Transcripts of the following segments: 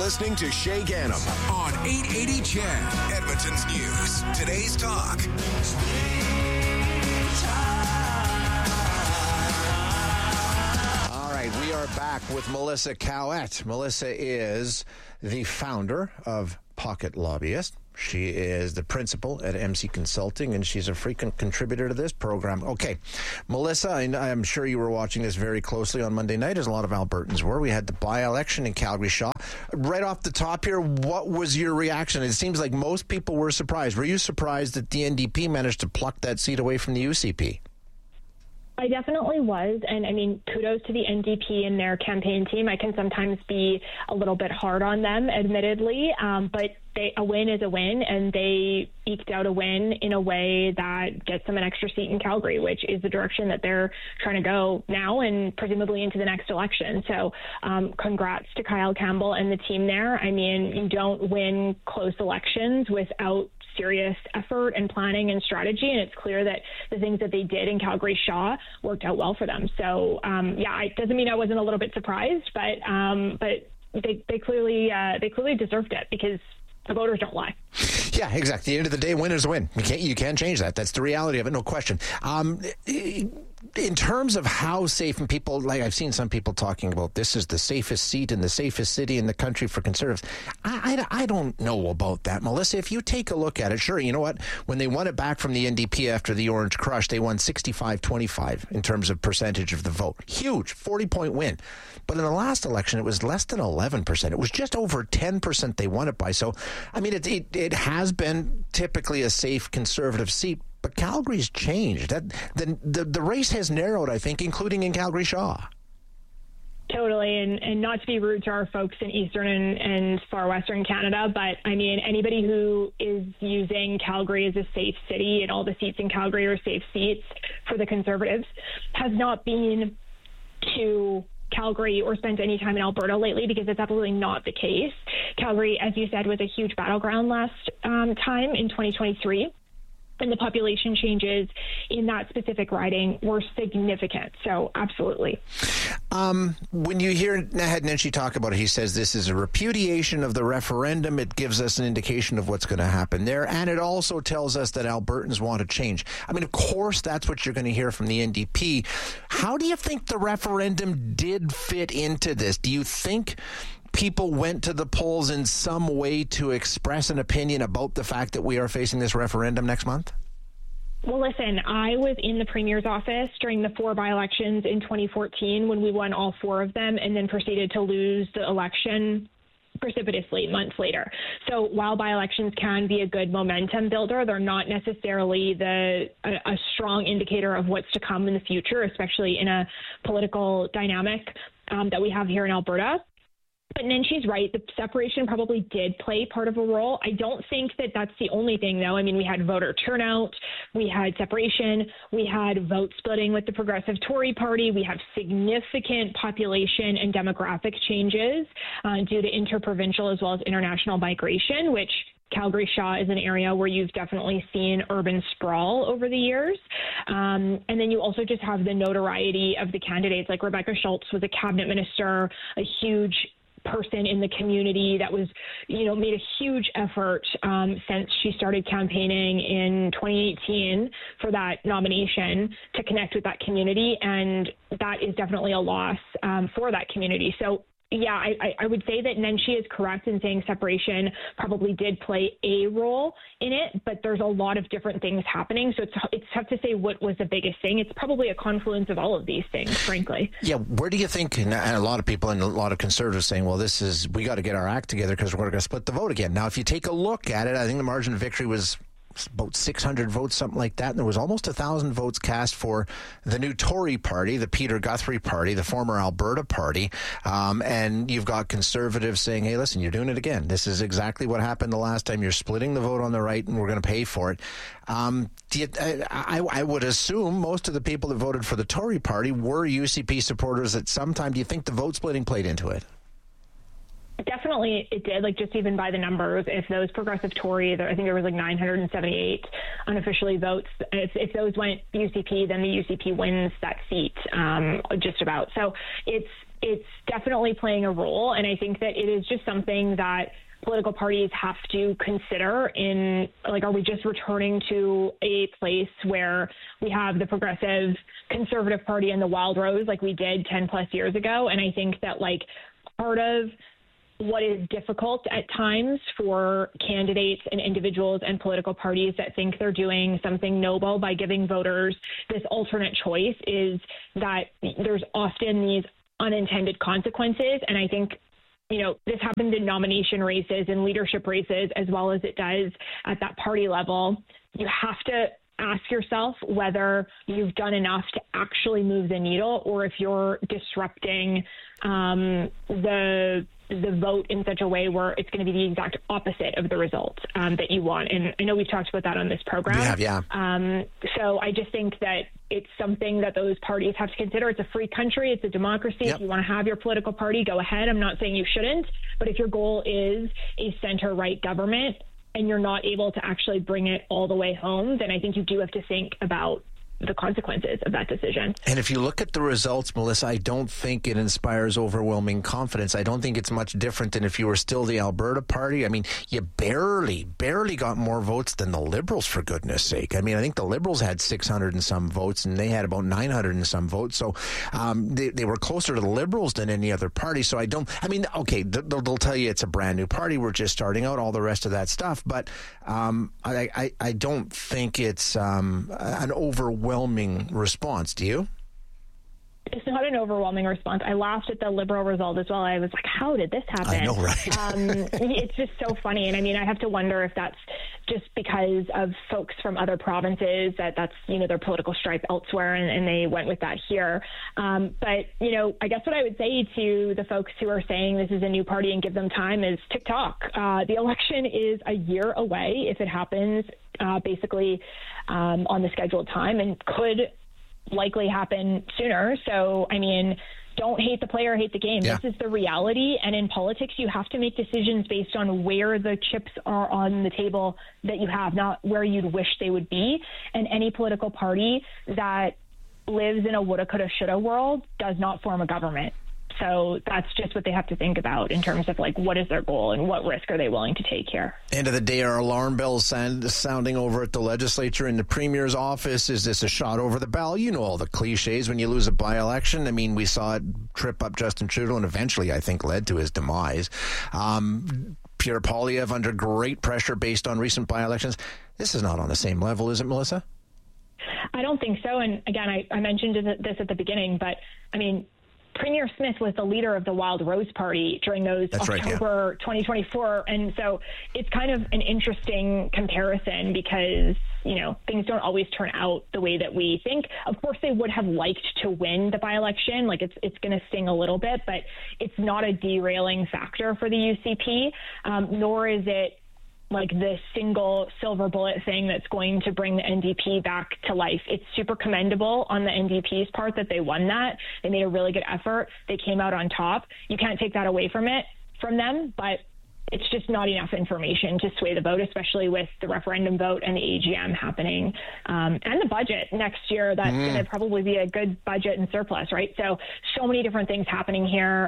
listening to Shay Gannam on 880 CHED, Edmonton's News. Today's talk. All right, we are back with Melissa Cowett. Melissa is the founder of Pocket Lobbyist. She is the principal at MC Consulting, and she's a frequent contributor to this program. Okay, Melissa, I'm sure you were watching this very closely on Monday night, as a lot of Albertans were. We had the by-election in Calgary Shaw. Right off the top here, what was your reaction? It seems like most people were surprised. Were you surprised that the NDP managed to pluck that seat away from the UCP? I definitely was, and I mean, kudos to the NDP and their campaign team. I can sometimes be a little bit hard on them, admittedly, but a win is a win, and they eked out a win in a way that gets them an extra seat in Calgary, which is the direction that they're trying to go now and presumably into the next election. So congrats to Kyle Campbell and the team there. I mean, you don't win close elections without serious effort and planning and strategy, and it's clear that the things that they did in Calgary Shaw worked out well for them. So it doesn't mean I wasn't a little bit surprised, but they clearly deserved it because the voters don't lie. Yeah, exactly. At the end of the day, win is a win. You can't change that. That's the reality of it, no question. In terms of how safe, and people, like I've seen some people talking about this is the safest seat in the safest city in the country for Conservatives. I don't know about that, Melissa. If you take a look at it, sure, you know what? When they won it back from the NDP after the Orange Crush, they won 65-25 in terms of percentage of the vote. Huge, 40-point win. But in the last election, it was less than 11%. It was just over 10% they won it by. So, I mean, it has been typically a safe Conservative seat, but Calgary's changed. The race has narrowed, I think, including in Calgary Shaw. Totally, and not to be rude to our folks in Eastern and far Western Canada, but I mean, anybody who is using Calgary as a safe city and all the seats in Calgary are safe seats for the Conservatives has not been to Calgary or spent any time in Alberta lately, because it's absolutely not the case. Calgary, as you said, was a huge battleground last time in 2023. And the population changes in that specific riding were significant. So, absolutely. When you hear Naheed Nenshi talk about it, he says this is a repudiation of the referendum. It gives us an indication of what's going to happen there. And it also tells us that Albertans want to change. I mean, of course, that's what you're going to hear from the NDP. How do you think the referendum did fit into this? Do you think people went to the polls in some way to express an opinion about the fact that we are facing this referendum next month? Well, listen, I was in the Premier's office during the 4 by-elections in 2014 when we won all 4 of them and then proceeded to lose the election precipitously months later. So while by-elections can be a good momentum builder, they're not necessarily a strong indicator of what's to come in the future, especially in a political dynamic that we have here in Alberta. But Nenshi's right. The separation probably did play part of a role. I don't think that that's the only thing, though. I mean, we had voter turnout, we had separation, we had vote splitting with the Progressive Tory Party, we have significant population and demographic changes due to interprovincial as well as international migration, which Calgary Shaw is an area where you've definitely seen urban sprawl over the years. And then you also just have the notoriety of the candidates. Like Rebecca Schultz was a cabinet minister, a huge person in the community that was, made a huge effort since she started campaigning in 2018 for that nomination to connect with that community. And that is definitely a loss for that community. So yeah, I would say that Nenshi is correct in saying separation probably did play a role in it, but there's a lot of different things happening. So it's tough to say what was the biggest thing. It's probably a confluence of all of these things, frankly. Yeah, where do you think, and a lot of people and a lot of Conservatives saying, well, we got to get our act together because we're going to split the vote again. Now, if you take a look at it, I think the margin of victory was about 600 votes, something like that. And there was almost 1,000 votes cast for the new Tory party, the Peter Guthrie party, the former Alberta party. And you've got Conservatives saying, hey, listen, you're doing it again. This is exactly what happened the last time. You're splitting the vote on the right and we're going to pay for it. I would assume most of the people that voted for the Tory party were UCP supporters at some time. Do you think the vote splitting played into it? Definitely it did, just even by the numbers. If those Progressive Tory, I think there was 978 unofficially votes. If those went UCP, then the UCP wins that seat just about. So it's it's definitely playing a role. And I think that it is just something that political parties have to consider in, like, are we just returning to a place where we have the Progressive Conservative Party and the Wild Rose like we did 10 plus years ago? And I think that, like, part of what is difficult at times for candidates and individuals and political parties that think they're doing something noble by giving voters this alternate choice is that there's often these unintended consequences. And I think, you know, this happens in nomination races and leadership races as well as it does at that party level. You have to ask yourself whether you've done enough to actually move the needle, or if you're disrupting the vote in such a way where it's going to be the exact opposite of the result that you want. And I know we've talked about that on this program. We have, yeah. So I just think that it's something that those parties have to consider. It's a free country. It's a democracy. Yep. If you want to have your political party, go ahead. I'm not saying you shouldn't. But if your goal is a center-right government and you're not able to actually bring it all the way home, then I think you do have to think about the consequences of that decision. And if you look at the results, Melissa, I don't think it inspires overwhelming confidence. I don't think it's much different than if you were still the Alberta Party. I mean, you barely got more votes than the Liberals, for goodness sake. I mean, I think the Liberals had 600 and some votes, and they had about 900 and some votes. So they were closer to the Liberals than any other party. So okay, they'll tell you it's a brand new party. We're just starting out, all the rest of that stuff. But I don't think it's an overwhelming response. Do you? It's not an overwhelming response. I laughed at the Liberal result as well. I was like, how did this happen? I know, right? It's just so funny. And I mean, I have to wonder if that's just because of folks from other provinces, that's, you know, their political stripe elsewhere, and they went with that here. But, you know, I guess what I would say to the folks who are saying this is a new party and give them time is TikTok. The election is a year away if it happens basically on the scheduled time, and could likely happen sooner. So, I mean, don't hate the player, hate the game. Yeah. This is the reality. And in politics, you have to make decisions based on where the chips are on the table that you have, not where you'd wish they would be. And any political party that lives in a woulda, coulda, shoulda world does not form a government. So that's just what they have to think about in terms of, like, what is their goal and what risk are they willing to take here. End of the day, are alarm bells sounding over at the legislature in the Premier's office? Is this a shot over the bow? You know all the cliches when you lose a by-election. I mean, we saw it trip up Justin Trudeau and eventually, I think, led to his demise. Pierre Poilievre under great pressure based on recent by-elections. This is not on the same level, is it, Melissa? I don't think so. And again, I mentioned this at the beginning, but I mean, Premier Smith was the leader of the Wild Rose Party during those October 2024. And so it's kind of an interesting comparison because, you know, things don't always turn out the way that we think. Of course, they would have liked to win the by-election. Like, it's going to sting a little bit, but it's not a derailing factor for the UCP, nor is it like the single silver bullet thing that's going to bring the NDP back to life. It's super commendable on the NDP's part that they won that. They made a really good effort. They came out on top. You can't take that away from them, but it's just not enough information to sway the vote, especially with the referendum vote and the AGM happening, and the budget next year. That's going to probably be a good budget and surplus, right? So many different things happening here,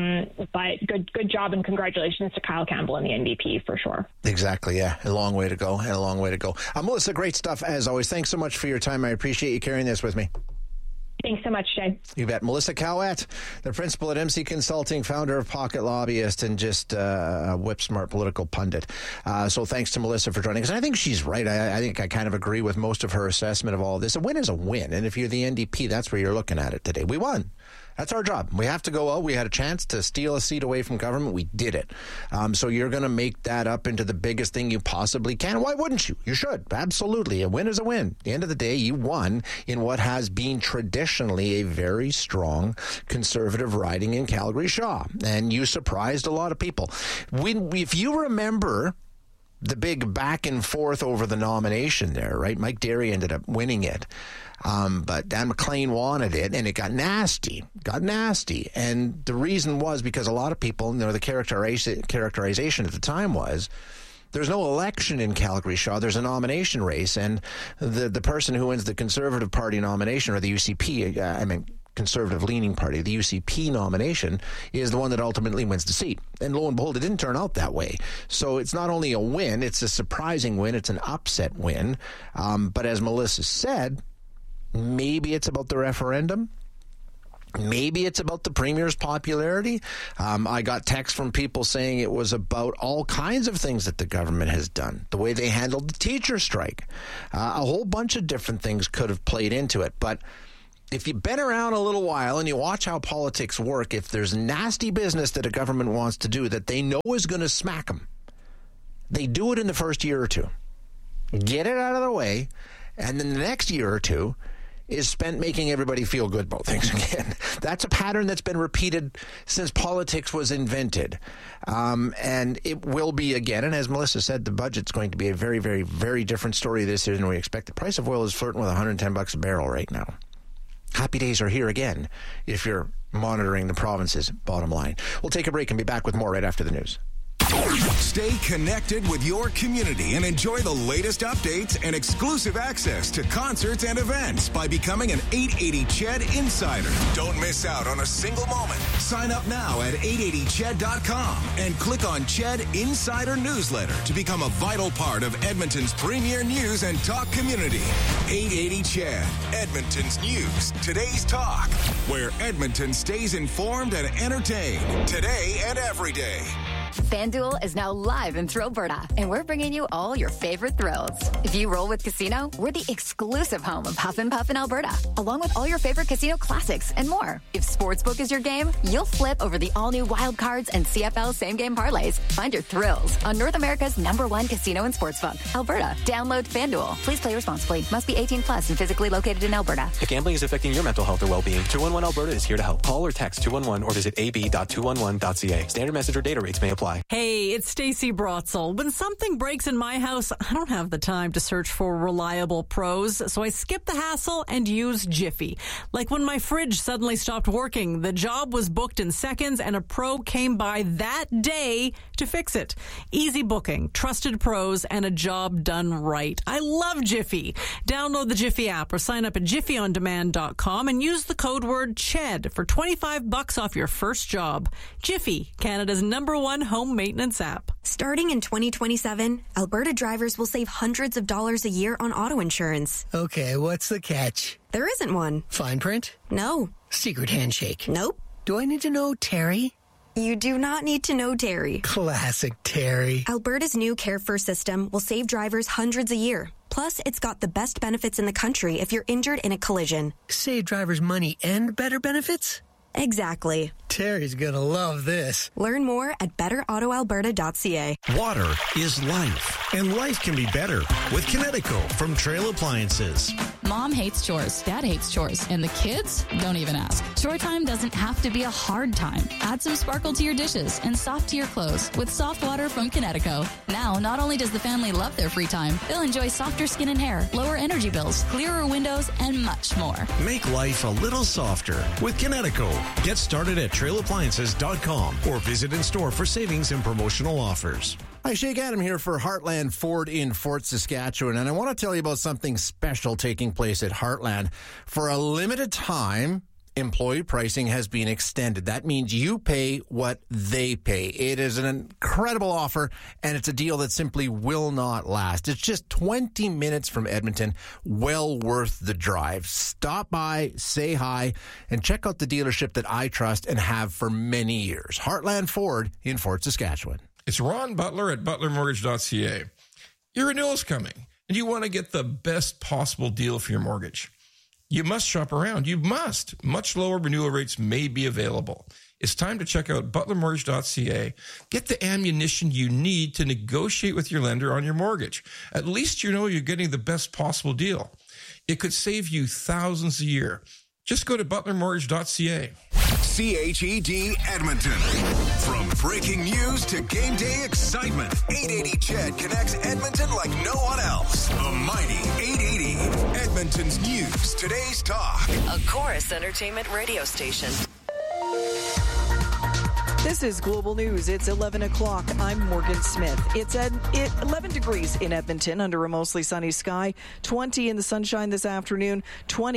but good job and congratulations to Kyle Campbell and the NDP for sure. Exactly, yeah. A long way to go, Melissa, great stuff as always. Thanks so much for your time. I appreciate you carrying this with me. Thanks so much, Jay. You bet. Melissa Cowett, the principal at MC Consulting, founder of Pocket Lobbyist, and just a whip-smart political pundit. So thanks to Melissa for joining us. And I think she's right. I think I kind of agree with most of her assessment of all of this. A win is a win. And if you're the NDP, that's where you're looking at it today. We won. That's our job. We have to go out. We had a chance to steal a seat away from government. We did it. So you're going to make that up into the biggest thing you possibly can. Why wouldn't you? You should. Absolutely. A win is a win. At the end of the day, you won in what has been traditionally a very strong conservative riding in Calgary-Shaw. And you surprised a lot of people. If you remember the big back and forth over the nomination there, right? Mike Derry ended up winning it. But Dan McLean wanted it, and it got nasty. And the reason was because a lot of people, you know, the characterization at the time was there's no election in Calgary-Shaw. There's a nomination race, and the person who wins the Conservative Party nomination, or the UCP, conservative-leaning party, the UCP nomination, is the one that ultimately wins the seat. And lo and behold, it didn't turn out that way. So it's not only a win, it's a surprising win, it's an upset win. But as Melissa said, maybe it's about the referendum. Maybe it's about the premier's popularity. I got texts from people saying it was about all kinds of things that the government has done. The way they handled the teacher strike. A whole bunch of different things could have played into it. But if you've been around a little while and you watch how politics work, if there's nasty business that a government wants to do that they know is going to smack them, they do it in the first year or two. Get it out of the way, and then the next year or two is spent making everybody feel good about things again. That's a pattern that's been repeated since politics was invented. And it will be again. And as Melissa said, the budget's going to be a very, very, very different story this year than we expect. The price of oil is flirting with $110 a barrel right now. Happy days are here again if you're monitoring the province's bottom line. We'll take a break and be back with more right after the news. Stay connected with your community and enjoy the latest updates and exclusive access to concerts and events by becoming an 880 CHED Insider. Don't miss out on a single moment. Sign up now at 880ched.com and click on CHED Insider Newsletter to become a vital part of Edmonton's premier news and talk community. 880 CHED, Edmonton's news, today's talk, where Edmonton stays informed and entertained today and every day. FanDuel is now live in Thrillberta, and we're bringing you all your favorite thrills. If you roll with Casino, we're the exclusive home of Huff and Puff in Alberta, along with all your favorite casino classics and more. If Sportsbook is your game, you'll flip over the all-new Wild Cards and CFL same-game parlays. Find your thrills on North America's #1 casino and sportsbook, Alberta. Download FanDuel. Please play responsibly. Must be 18 plus and physically located in Alberta. If gambling is affecting your mental health or well-being, 211 Alberta is here to help. Call or text 211 or visit ab.211.ca. Standard message or data rates may apply. Hey, it's Stacey Brotzel. When something breaks in my house, I don't have the time to search for reliable pros, so I skip the hassle and use Jiffy. Like when my fridge suddenly stopped working, the job was booked in seconds and a pro came by that day to fix it. Easy booking, trusted pros, and a job done right. I love Jiffy. Download the Jiffy app or sign up at jiffyondemand.com and use the code word CHED for $25 off your first job. Jiffy, Canada's #1 home maintenance app. Starting in 2027, Alberta drivers will save hundreds of dollars a year on auto insurance. Okay, what's the catch? There isn't one. Fine print? No. Secret handshake? Nope. Do I need to know Terry? You do not need to know Terry. Classic Terry. Alberta's new Care First system will save drivers hundreds a year. Plus, it's got the best benefits in the country if you're injured in a collision. Save drivers money and better benefits? Exactly. Terry's gonna love this. Learn more at betterautoalberta.ca. Water is life, and life can be better with Kinetico from Trail Appliances. Mom hates chores, Dad hates chores, and the kids don't even ask. Chore time doesn't have to be a hard time. Add some sparkle to your dishes and soft to your clothes with soft water from Kinetico. Now, not only does the family love their free time, they'll enjoy softer skin and hair, lower energy bills, clearer windows, and much more. Make life a little softer with Kinetico. Get started at trailappliances.com or visit in store for savings and promotional offers. Hi, Shake Adam here for Heartland Ford in Fort Saskatchewan, and I want to tell you about something special taking place at Heartland. For a limited time, employee pricing has been extended. That means you pay what they pay. It is an incredible offer, and it's a deal that simply will not last. It's just 20 minutes from Edmonton, well worth the drive. Stop by, say hi, and check out the dealership that I trust and have for many years. Heartland Ford in Fort Saskatchewan. It's Ron Butler at butlermortgage.ca. Your renewal's coming, and you want to get the best possible deal for your mortgage. You must shop around. You must. Much lower renewal rates may be available. It's time to check out butlermortgage.ca. Get the ammunition you need to negotiate with your lender on your mortgage. At least you know you're getting the best possible deal. It could save you thousands a year. Just go to butlermortgage.ca. CHED Edmonton. From breaking news to game day excitement, 880 CHED connects Edmonton like no one else. The mighty 880. Edmonton's news, today's talk. A Chorus Entertainment radio station. This is Global News. It's 11 o'clock. I'm Morgan Smith. It's at 11 degrees in Edmonton under a mostly sunny sky. 20 in the sunshine this afternoon. 20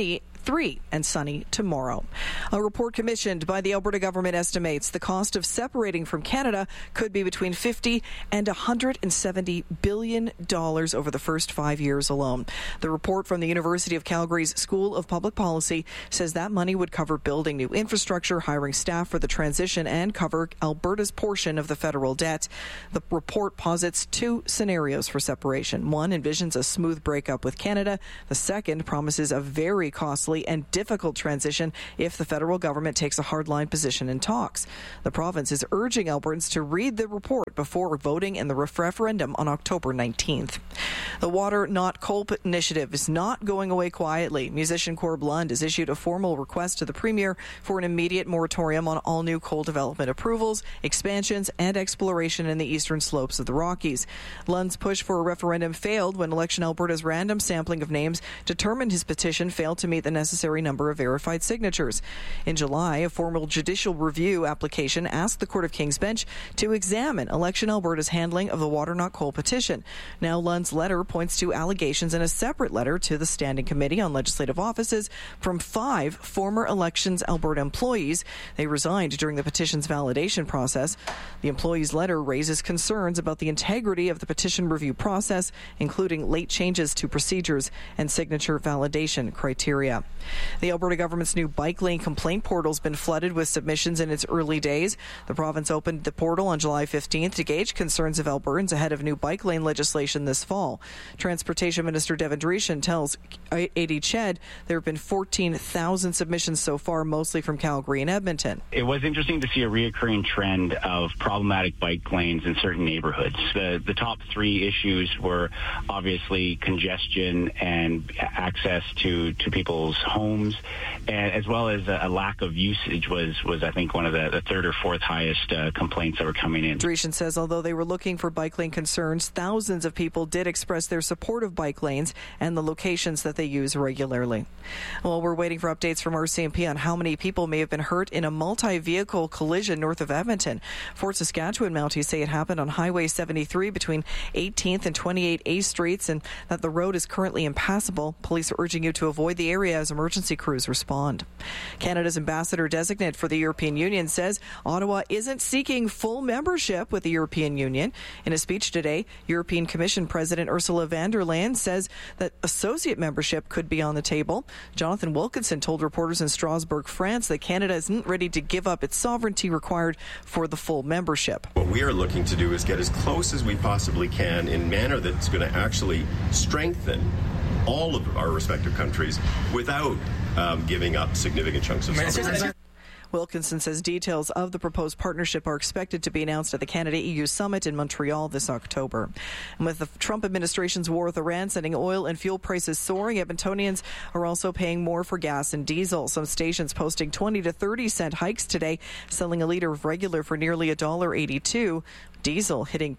3 and sunny tomorrow. A report commissioned by the Alberta government estimates the cost of separating from Canada could be between $50 and $170 billion over the first 5 years alone. The report from the University of Calgary's School of Public Policy says that money would cover building new infrastructure, hiring staff for the transition, and cover Alberta's portion of the federal debt. The report posits 2 scenarios for separation. One envisions a smooth breakup with Canada. The second promises a very costly and difficult transition if the federal government takes a hardline position in talks. The province is urging Albertans to read the report before voting in the referendum on October 19th. The Water Not Coal initiative is not going away quietly. Musician Corb Lund has issued a formal request to the Premier for an immediate moratorium on all new coal development approvals, expansions, and exploration in the eastern slopes of the Rockies. Lund's push for a referendum failed when Election Alberta's random sampling of names determined his petition failed to meet the necessary number of verified signatures. In July, a formal judicial review application asked the Court of King's Bench to examine Election Alberta's handling of the Water Not Coal petition. Now, Lund's letter points to allegations in a separate letter to the Standing Committee on Legislative Offices from 5 former Elections Alberta employees. They resigned during the petition's validation process. The employees' letter raises concerns about the integrity of the petition review process, including late changes to procedures and signature validation criteria. The Alberta government's new bike lane complaint portal has been flooded with submissions in its early days. The province opened the portal on July 15th to gauge concerns of Albertans ahead of new bike lane legislation this fall. Transportation Minister Devin Dreeshen tells 80 CHED there have been 14,000 submissions so far, mostly from Calgary and Edmonton. It was interesting to see a reoccurring trend of problematic bike lanes in certain neighborhoods. The top 3 issues were obviously congestion and access to people's homes, and as well as a lack of usage was I think one of the 3rd or 4th highest complaints that were coming in. Dreeshen says although they were looking for bike lane concerns, thousands of people did express their support of bike lanes and the locations that they use regularly. Well, we're waiting for updates from RCMP on how many people may have been hurt in a multi-vehicle collision north of Edmonton. Fort Saskatchewan Mounties say it happened on Highway 73 between 18th and 28A Streets and that the road is currently impassable. Police are urging you to avoid the area as emergency crews respond. Canada's ambassador designate for the European Union says Ottawa isn't seeking full membership with the European Union. In a speech today, European Commission President Ursula von der Leyen says that associate membership could be on the table. Jonathan Wilkinson told reporters in Strasbourg, France, that Canada isn't ready to give up its sovereignty required for the full membership. What we are looking to do is get as close as we possibly can in a manner that's going to actually strengthen all of our respective countries without giving up significant chunks of sovereignty. Wilkinson says details of the proposed partnership are expected to be announced at the Canada-EU Summit in Montreal this October. And with the Trump administration's war with Iran sending oil and fuel prices soaring, Edmontonians are also paying more for gas and diesel. Some stations posting 20 to 30 cent hikes today, selling a litre of regular for nearly $1.82. Diesel hitting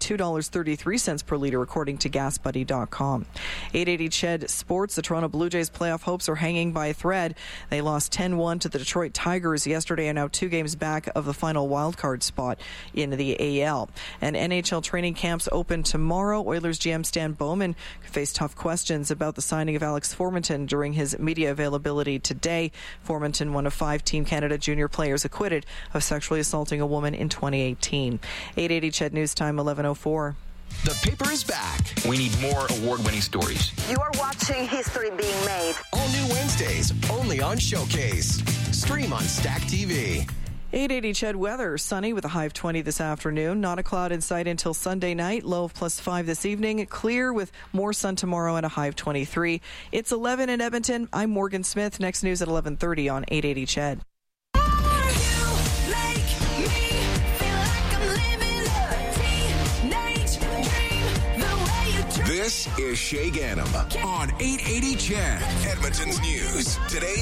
$2.33 per litre, according to GasBuddy.com. 880 CHED Sports. The Toronto Blue Jays playoff hopes are hanging by a thread. They lost 10-1 to the Detroit Tigers yesterday and now 2 games back of the final wildcard spot in the AL. And NHL training camps open tomorrow. Oilers GM Stan Bowman faced tough questions about the signing of Alex Formenton during his media availability today. Formenton, one of 5 Team Canada junior players acquitted of sexually assaulting a woman in 2018. 880 CHED News Time 11:04. The paper is back. We need more award-winning stories. You are watching history being made. All new Wednesdays, only on Showcase. Stream on Stack TV. 880 CHED weather. Sunny with a high of 20 this afternoon. Not a cloud in sight until Sunday night. Low of +5 this evening. Clear with more sun tomorrow and a high of 23. It's 11 in Edmonton. I'm Morgan Smith. Next news at 11:30 on 880 CHED. This is Shay Ganem on 880 CHED, Edmonton's News. Today